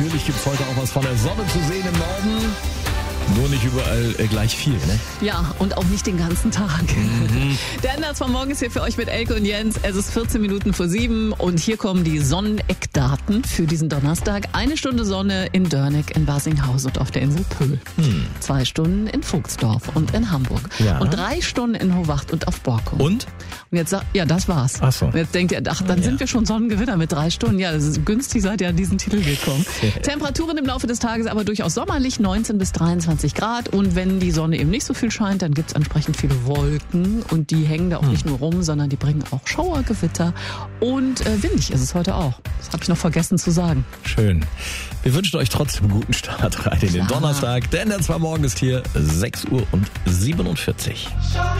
natürlich gibt es heute auch was von der Sonne zu sehen im Norden. Nur nicht überall gleich viel, ne? Ja, und auch nicht den ganzen Tag. Der Ende von morgen ist hier für euch mit Elke und Jens. Es ist 14 Minuten vor 7 und hier kommen die Sonneneckdaten für diesen Donnerstag. 1 Stunde Sonne in Dörneck, in Basinghausen und auf der Insel Pöhl. 2 Stunden in Vogtsdorf und in Hamburg. Ja. Und 3 Stunden in Hovacht und auf Borkum. Und? Und jetzt ja, das war's. Ach so. Und jetzt denkt ihr, ach, dann sind wir schon Sonnengewinner mit 3 Stunden. Ja, das ist günstig, seid ihr an diesen Titel gekommen. Temperaturen im Laufe des Tages aber durchaus sommerlich, 19 bis 23 Grad. Und wenn die Sonne eben nicht so viel scheint, dann gibt's entsprechend viele Wolken. Und die hängen da auch nicht nur rum, sondern die bringen auch Schauer, Gewitter. Und windig ist es heute auch. Das habe ich noch vergessen zu sagen. Schön. Wir wünschen euch trotzdem einen guten Start rein in den Donnerstag. Denn der 2 morgen ist hier 6:47 Uhr.